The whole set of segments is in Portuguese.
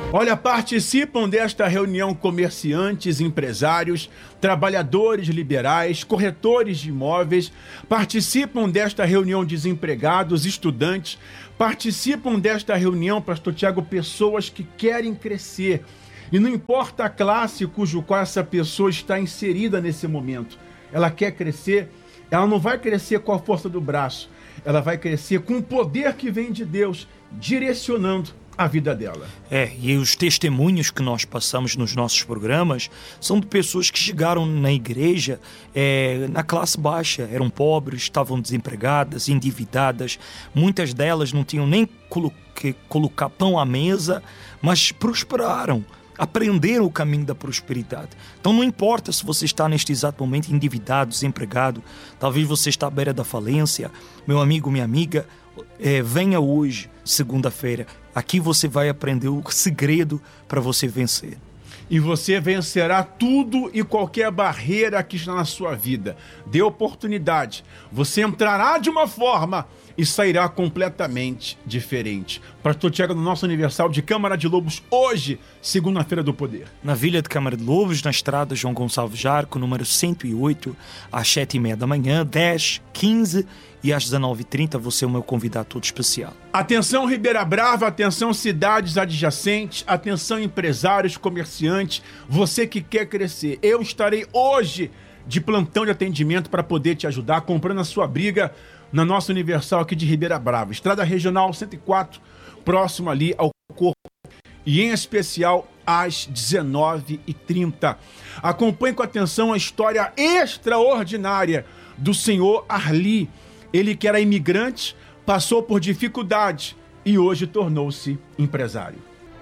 Olha, participam desta reunião comerciantes, empresários, trabalhadores liberais, corretores de imóveis, participam desta reunião desempregados, estudantes, participam desta reunião, pastor Tiago, pessoas que querem crescer. E não importa a classe cujo qual essa pessoa está inserida nesse momento, ela quer crescer, ela não vai crescer com a força do braço, ela vai crescer com o poder que vem de Deus, direcionando a vida dela. E os testemunhos que nós passamos nos nossos programas são de pessoas que chegaram na igreja na classe baixa, eram pobres, estavam desempregadas, endividadas, muitas delas não tinham nem que colocar pão à mesa, mas prosperaram, aprenderam o caminho da prosperidade. Então não importa se você está neste exato momento endividado, desempregado, talvez você está à beira da falência, meu amigo, minha amiga, venha hoje, segunda-feira. Aqui você vai aprender o segredo para você vencer. E você vencerá tudo e qualquer barreira que está na sua vida. Dê oportunidade. Você entrará de uma forma e sairá completamente diferente. Pastor Tiago, no nosso Universal de Câmara de Lobos, hoje, segunda-feira do poder. Na Vila de Câmara de Lobos, na estrada João Gonçalves Jarco, número 108, às 7h30 da manhã, 10, 15 e às 19h30, você é o meu convidado todo especial. Atenção Ribeira Brava, atenção cidades adjacentes, atenção empresários, comerciantes, você que quer crescer. Eu estarei hoje de plantão de atendimento para poder te ajudar, comprando a sua briga na nossa Universal aqui de Ribeira Brava. Estrada Regional 104, próximo ali ao Corpo, e em especial às 19h30. Acompanhe com atenção a história extraordinária do senhor Arli. Ele que era imigrante, passou por dificuldade e hoje tornou-se empresário.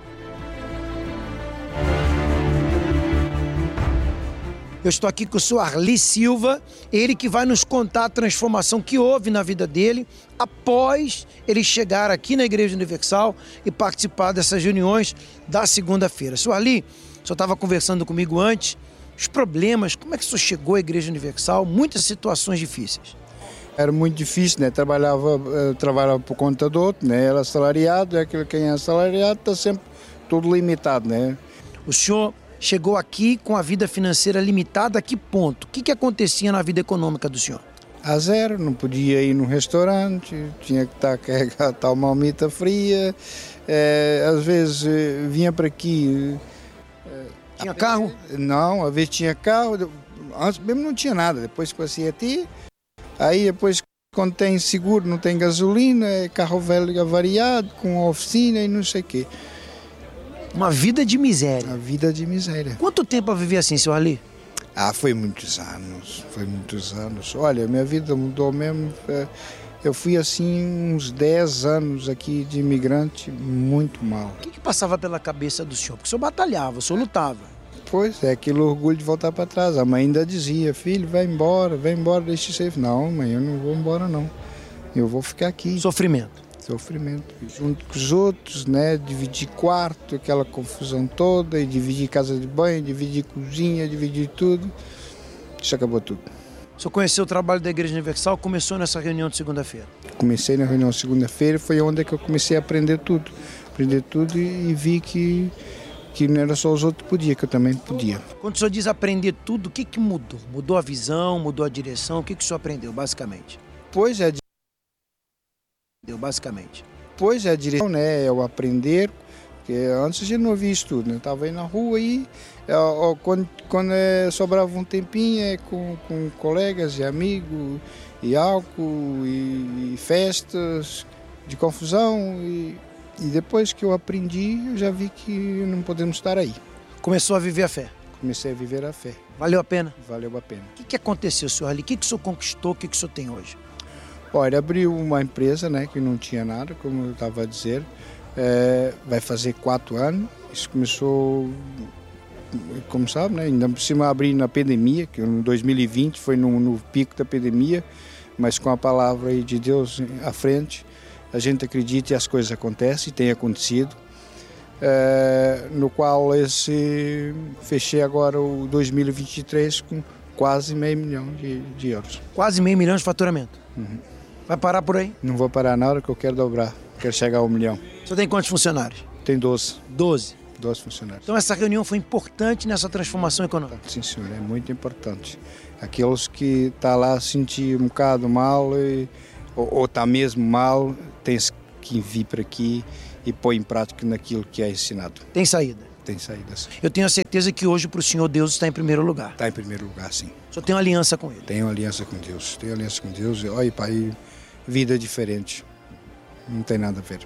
Eu estou aqui com o senhor Arli Silva, ele que vai nos contar a transformação que houve na vida dele após ele chegar aqui na Igreja Universal e participar dessas reuniões da segunda-feira. Senhor Arli, o senhor estava conversando comigo antes, os problemas, como é que o senhor chegou à Igreja Universal, muitas situações difíceis. Era muito difícil, né? Trabalhava por conta do outro, né? Era assalariado, quem é assalariado está sempre tudo limitado, né? O senhor chegou aqui com a vida financeira limitada a que ponto? O que acontecia na vida econômica do senhor? A zero, não podia ir num restaurante, tinha que estar carregado tal marmita fria, às vezes vinha para aqui... Tinha carro? Não, às vezes tinha carro, antes mesmo não tinha nada, depois que você ia ter... Aí depois, quando tem seguro, não tem gasolina, é carro velho avariado, com oficina e não sei o quê. Uma vida de miséria. Uma vida de miséria. Quanto tempo a viver assim, senhor Arli? Foi muitos anos. Olha, minha vida mudou mesmo. Eu fui assim uns 10 anos aqui de imigrante, muito mal. O que passava pela cabeça do senhor? Porque o senhor batalhava, o senhor lutava. Pois é, aquele orgulho de voltar para trás. A mãe ainda dizia, filho, vai embora, deixa isso aí. Não, mãe, eu não vou embora não. Eu vou ficar aqui. Sofrimento. Junto com os outros, né? Dividir quarto, aquela confusão toda, e dividir casa de banho, dividir cozinha, dividir tudo. Isso acabou tudo. O senhor conheceu o trabalho da Igreja Universal, começou nessa reunião de segunda-feira? Comecei na reunião de segunda-feira, foi onde que eu comecei a aprender tudo. E vi que não era só os outros que podiam, que eu também podia. Quando o senhor diz aprender tudo, o que mudou? Mudou a visão, mudou a direção? O que o senhor aprendeu, basicamente? Pois é, a direção, né? É o aprender, porque antes a gente não ouvia isso tudo, né? Estava aí na rua e quando sobrava um tempinho com colegas e amigos, e álcool, e festas de confusão, e depois que eu aprendi, eu já vi que não podemos estar aí. Começou a viver a fé? Comecei a viver a fé. Valeu a pena? Valeu a pena. O que aconteceu, senhor Arli? O que o senhor conquistou? O que o senhor tem hoje? Olha, abriu uma empresa, né, que não tinha nada, como eu estava a dizer. Vai fazer 4 anos. Isso começou, como sabe, né, ainda por cima abrir na pandemia, que em 2020 foi no pico da pandemia, mas com a palavra aí de Deus à frente, a gente acredita e as coisas acontecem, tem acontecido. No qual fechei agora o 2023 com quase $500 mil de euros. Quase $500 mil de faturamento? Uhum. Vai parar por aí? Não vou parar na hora que eu quero dobrar, quero chegar a 1 milhão. O senhor tem quantos funcionários? Tem 12. 12. 12 funcionários. Então essa reunião foi importante nessa transformação econômica? Sim, senhor, é muito importante. Aqueles que estão lá a sentir um bocado mal ou está mesmo mal, tem-se que vir para aqui e pôr em prática naquilo que é ensinado. Tem saída? Tem saída, sim. Eu tenho a certeza que hoje para o senhor Deus está em primeiro lugar. Está em primeiro lugar, sim. O senhor tem uma aliança com ele? Tenho aliança com Deus. Tenho aliança com Deus. Olha, pai, vida diferente. Não tem nada a ver.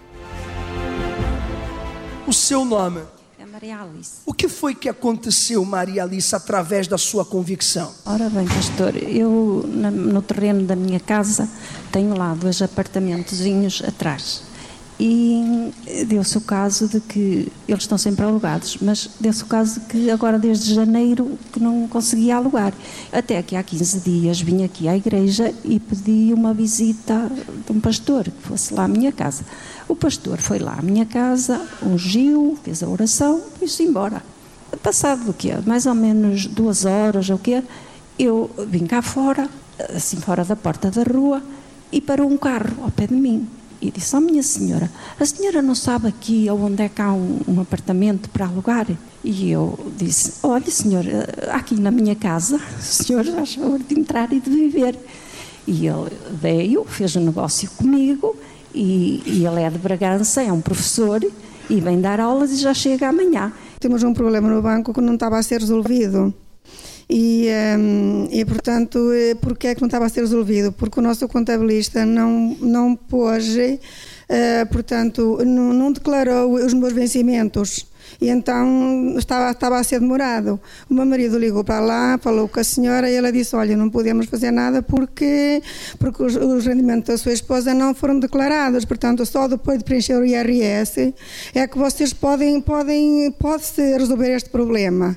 O seu nome? É Maria Alice. O que foi que aconteceu, Maria Alice, através da sua convicção? Ora bem, pastor, eu no terreno da minha casa tenho lá 2 apartamentozinhos atrás. E deu-se o caso de que eles estão sempre alugados, mas deu-se o caso de que agora desde janeiro que não conseguia alugar. Até que há 15 dias vim aqui à igreja e pedi uma visita de um pastor que fosse lá à minha casa. O pastor foi lá à minha casa, ungiu, fez a oração e foi-se embora. Passado o quê? Mais ou menos 2 horas ou quê, eu vim cá fora, assim fora da porta da rua, e parou um carro ao pé de mim. E disse, minha senhora, a senhora não sabe aqui onde é que há um apartamento para alugar? E eu disse, olha senhor, aqui na minha casa, o senhor faz favor de entrar e de viver. E ele veio, fez um negócio comigo, e ele é de Bragança, é um professor, e vem dar aulas e já chega amanhã. Temos um problema no banco que não estava a ser resolvido. E portanto, porquê é que não estava a ser resolvido? Porque o nosso contabilista não pôs, portanto, não declarou os meus vencimentos. E então estava a ser demorado. O meu marido ligou para lá, falou com a senhora e ela disse, olha, não podemos fazer nada porque os rendimentos da sua esposa não foram declarados. Portanto, só depois de preencher o IRS é que vocês pode-se resolver este problema.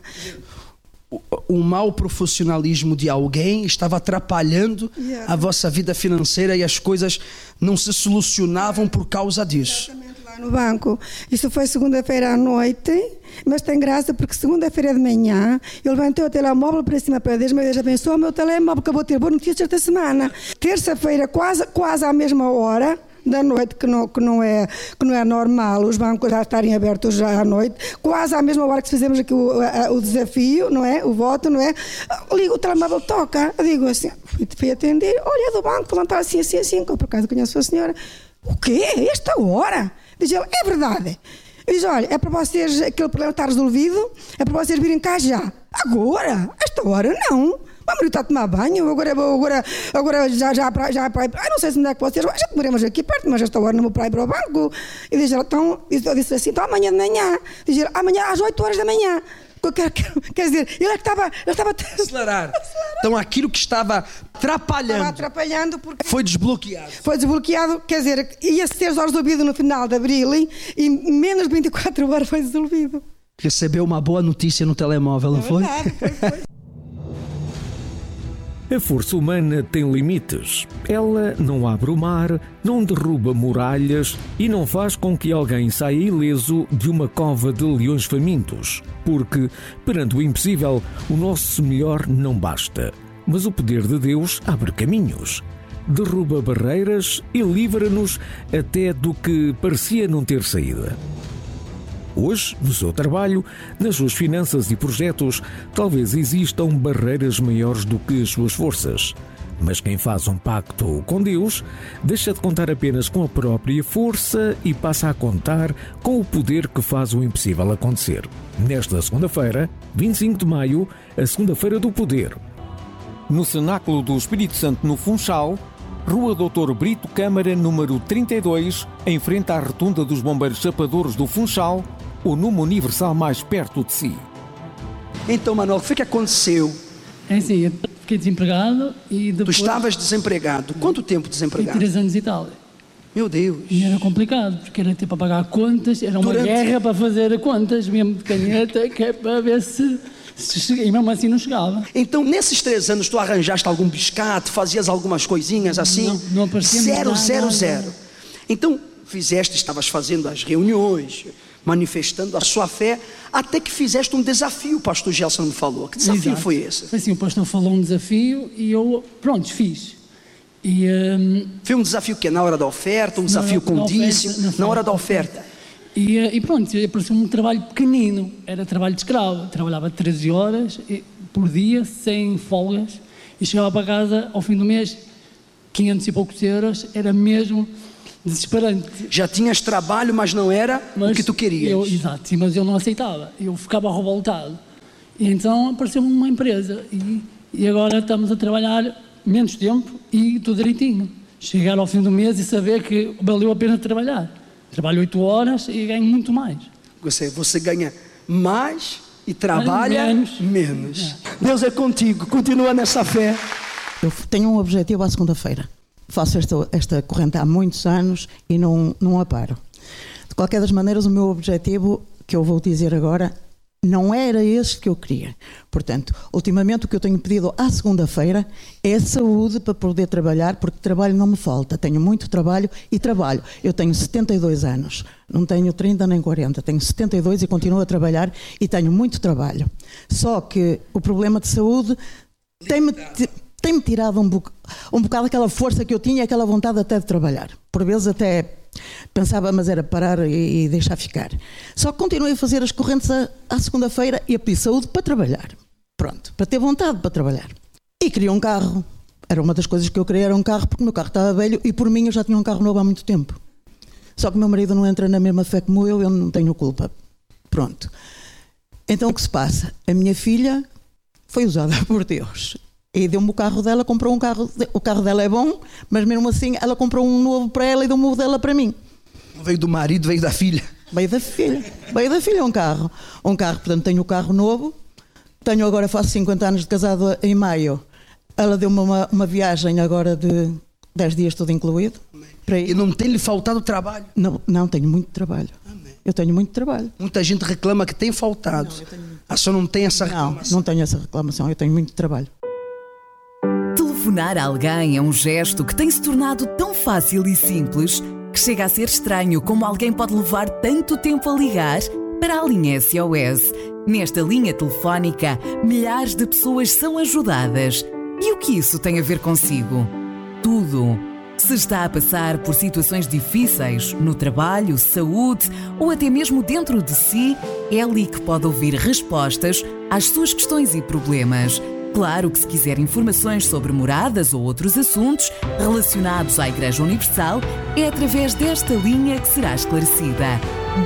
O mau profissionalismo de alguém estava atrapalhando a vossa vida financeira e as coisas não se solucionavam por causa disso. Exatamente, lá no banco. Isso foi segunda-feira à noite, mas tem graça porque segunda-feira de manhã eu levantei o telemóvel para cima para Deus, mas Deus abençoe o meu telemóvel que eu vou ter boas notícias esta semana. Terça-feira, quase à mesma hora da noite, que não é normal os bancos já estarem abertos já à noite, quase à mesma hora que fizemos aqui o desafio, não é? O voto, não é? Ligo o telemóvel, toca, eu digo assim, fui atender, olha, do banco, levantar assim, que eu por acaso conheço a senhora. O quê? Esta hora? Diz ele, é verdade. Diz, olha, é para vocês, aquele problema está resolvido, é para vocês virem cá já. Agora? Esta hora não. O meu marido está a tomar banho, agora já para aí. Não sei se onde é que vocês vão, já moramos aqui perto, mas esta hora não vou para aí para o banco. E diz ela, então, eu disse assim, então amanhã de manhã. Diz ela, amanhã às 8 horas da manhã. Quer dizer, ele estava a acelerar. Então aquilo que estava atrapalhando porque foi desbloqueado. Foi desbloqueado, quer dizer, ia ser resolvido no final de abril e menos de 24 horas foi resolvido. Recebeu uma boa notícia no telemóvel, não foi? Foi. A força humana tem limites. Ela não abre o mar, não derruba muralhas e não faz com que alguém saia ileso de uma cova de leões famintos. Porque, perante o impossível, o nosso melhor não basta. Mas o poder de Deus abre caminhos. Derruba barreiras e livra-nos até do que parecia não ter saída. Hoje, no seu trabalho, nas suas finanças e projetos, talvez existam barreiras maiores do que as suas forças. Mas quem faz um pacto com Deus, deixa de contar apenas com a própria força e passa a contar com o poder que faz o impossível acontecer. Nesta segunda-feira, 25 de maio, a Segunda-feira do Poder. No Cenáculo do Espírito Santo, no Funchal, Rua Dr. Brito Câmara, número 32, em frente à Rotunda dos Bombeiros Chapadores do Funchal, o número universal mais perto de si. Então, Manuel, o que foi que aconteceu? É assim, eu fiquei desempregado e depois... Tu estavas desempregado. Quanto tempo desempregado? 3 anos e tal. Meu Deus. E era complicado, porque era ter para pagar contas, era uma guerra para fazer contas, mesmo de caneta, que é para ver se e mesmo assim não chegava. Então, nesses 3 anos, tu arranjaste algum biscate, fazias algumas coisinhas assim? Não aparecia zero. Então, estavas fazendo as reuniões, manifestando a sua fé, até que fizeste um desafio, o pastor Gelson me falou. Que desafio Exato. foi esse? Foi assim, o pastor falou um desafio e eu, fiz. Foi um desafio que é na hora da oferta, um desafio com dízimo, na hora da oferta. E pronto, apareceu um trabalho pequenino, era trabalho de escravo. Trabalhava 13 horas por dia, sem folgas, e chegava para casa ao fim do mês, 500 e poucos euros, era mesmo desesperante. Já tinhas trabalho, mas não era o que tu querias. Exato, sim, mas eu não aceitava, eu ficava revoltado. E então apareceu uma empresa e agora estamos a trabalhar menos tempo e tudo direitinho. Chegar ao fim do mês e saber que valeu a pena trabalhar. Trabalho 8 horas e ganho muito mais. Você ganha mais e trabalha menos. Deus é contigo, continua nessa fé. Eu tenho um objetivo à segunda-feira. Faço esta corrente há muitos anos e não a paro. De qualquer das maneiras, o meu objetivo, que eu vou dizer agora, não era este que eu queria. Portanto, ultimamente o que eu tenho pedido à segunda-feira é saúde para poder trabalhar, porque trabalho não me falta. Tenho muito trabalho e trabalho. Eu tenho 72 anos, não tenho 30 nem 40, tenho 72 e continuo a trabalhar e tenho muito trabalho. Só que o problema de saúde tem-me tirado um bocado aquela força que eu tinha, aquela vontade até de trabalhar. Por vezes até pensava, mas era parar e deixar ficar. Só que continuei a fazer as correntes à segunda-feira e a pedir saúde para trabalhar. Pronto, para ter vontade para trabalhar. E queria um carro. Era uma das coisas que eu queria, era um carro, porque o meu carro estava velho e por mim eu já tinha um carro novo há muito tempo. Só que o meu marido não entra na mesma fé como eu não tenho culpa. Pronto. Então o que se passa? A minha filha foi usada por Deus. E deu-me o carro dela, comprou um carro. O carro dela é bom, mas mesmo assim ela comprou um novo para ela e deu-me o dela para mim. Não veio do marido, veio da filha. Veio da filha. Veio da filha um carro. Um carro, portanto, tenho o carro novo. Tenho agora, faço 50 anos de casado em maio. Ela deu-me uma viagem agora de 10 dias, tudo incluído. E não tem-lhe faltado trabalho? Não, tenho muito trabalho. Amém. Eu tenho muito trabalho. Muita gente reclama que tem faltado. A senhora não tem essa reclamação? Não tenho essa reclamação, eu tenho muito trabalho. Telefonar a alguém é um gesto que tem se tornado tão fácil e simples que chega a ser estranho como alguém pode levar tanto tempo a ligar para a linha SOS. Nesta linha telefónica, milhares de pessoas são ajudadas. E o que isso tem a ver consigo? Tudo. Se está a passar por situações difíceis no trabalho, saúde ou até mesmo dentro de si, é ali que pode ouvir respostas às suas questões e problemas. Claro que se quiser informações sobre moradas ou outros assuntos relacionados à Igreja Universal, é através desta linha que será esclarecida.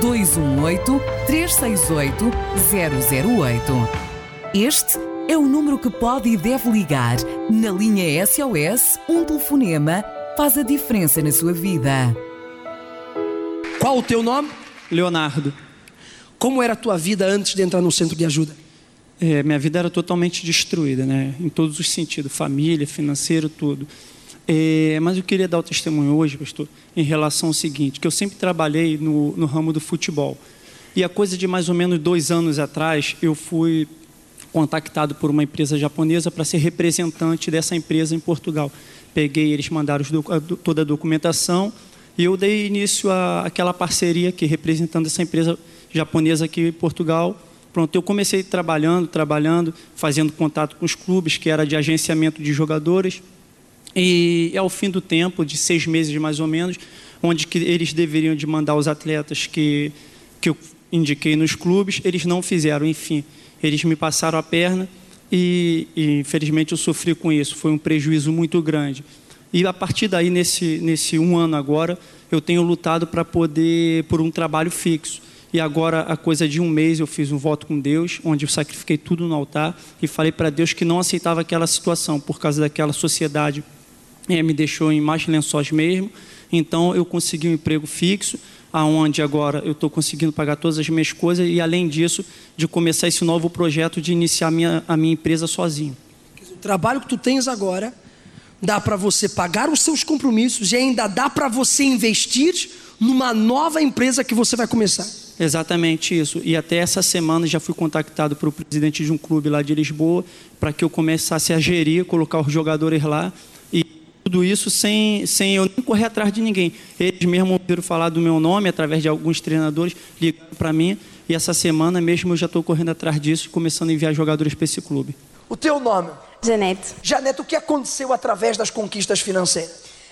218-368-008. Este é o número que pode e deve ligar. Na linha SOS, um telefonema faz a diferença na sua vida. Qual o teu nome? Leonardo. Como era a tua vida antes de entrar no centro de ajuda? Minha vida era totalmente destruída, né? Em todos os sentidos, família, financeiro, tudo. Mas eu queria dar o testemunho hoje, pastor, em relação ao seguinte, que eu sempre trabalhei no ramo do futebol. E a coisa de mais ou menos 2 anos atrás, eu fui contactado por uma empresa japonesa para ser representante dessa empresa em Portugal. Eles mandaram toda a documentação e eu dei início àquela parceria aqui, representando essa empresa japonesa aqui em Portugal. Pronto, eu comecei trabalhando, fazendo contato com os clubes, que era de agenciamento de jogadores. E ao fim do tempo, de 6 meses mais ou menos, onde que eles deveriam de mandar os atletas que eu indiquei nos clubes, eles não fizeram, enfim. Eles me passaram a perna e infelizmente eu sofri com isso. Foi um prejuízo muito grande. E a partir daí, nesse 1 ano agora, eu tenho lutado para poder, por um trabalho fixo. E agora, a coisa de 1 mês, eu fiz um voto com Deus, onde eu sacrifiquei tudo no altar e falei para Deus que não aceitava aquela situação, por causa daquela sociedade me deixou em mais lençóis mesmo. Então, eu consegui um emprego fixo, aonde agora eu estou conseguindo pagar todas as minhas coisas e, além disso, de começar esse novo projeto de iniciar a minha empresa sozinho. O trabalho que tu tens agora dá para você pagar os seus compromissos e ainda dá para você investir numa nova empresa que você vai começar. Exatamente isso. E até essa semana já fui contactado pelo presidente de um clube lá de Lisboa para que eu começasse a gerir, colocar os jogadores lá. E tudo isso sem eu nem correr atrás de ninguém. Eles mesmo ouviram falar do meu nome através de alguns treinadores, ligaram para mim. E essa semana mesmo eu já estou correndo atrás disso e começando a enviar jogadores para esse clube. O teu nome? Janete. Janete, o que aconteceu através das conquistas financeiras?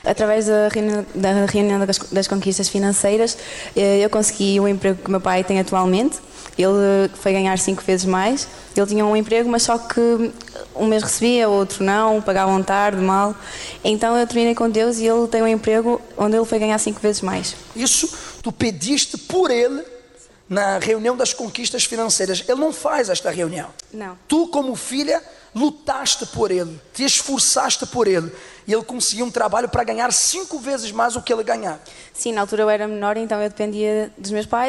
através da reunião das conquistas financeiras, eu consegui o emprego que o meu pai tem atualmente. Ele foi ganhar 5 vezes mais. Ele tinha um emprego, mas só que um mês recebia, outro não, pagavam tarde, mal. Então eu terminei com Deus e ele tem um emprego onde ele foi ganhar 5 vezes mais. Isso tu pediste por ele na reunião das conquistas financeiras. Ele não faz esta reunião. Não. Tu, como filha, lutaste por ele, te esforçaste por ele. E ele conseguiu um trabalho para ganhar 5 vezes mais o que ele ganhava. Sim, na altura eu era menor, então eu dependia dos meus pais.